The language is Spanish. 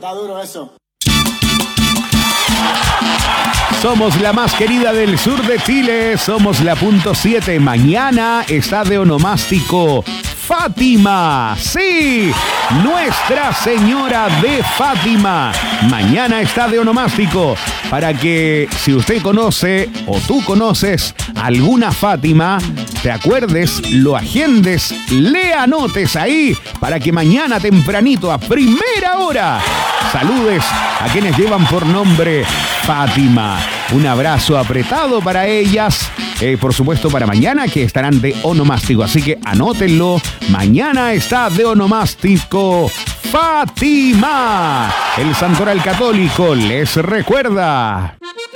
está duro eso. Somos la más querida del sur de Chile, somos la punto 7. Mañana está de onomástico Fátima. Sí, Nuestra Señora de Fátima. Mañana está de onomástico. Para que si usted conoce o tú conoces alguna Fátima, te acuerdes, lo agendes, le anotes ahí para que mañana tempranito a primera hora saludes a quienes llevan por nombre Fátima. Un abrazo apretado para ellas. Por supuesto para mañana que estarán de onomástico. Así que anótenlo. Mañana está de onomástico Fátima. El Santoral Católico les recuerda.